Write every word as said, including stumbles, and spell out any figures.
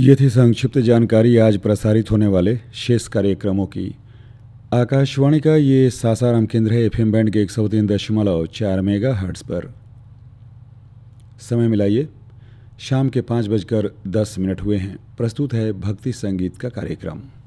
ये थी संक्षिप्त जानकारी आज प्रसारित होने वाले शेष कार्यक्रमों की। आकाशवाणी का ये सासाराम केंद्र है, एफएम बैंड के एक सौ तीन दशमलव चार मेगा हर्ट्स पर। समय मिलाइए, शाम के पाँच बजकर दस मिनट हुए हैं। प्रस्तुत है भक्ति संगीत का कार्यक्रम।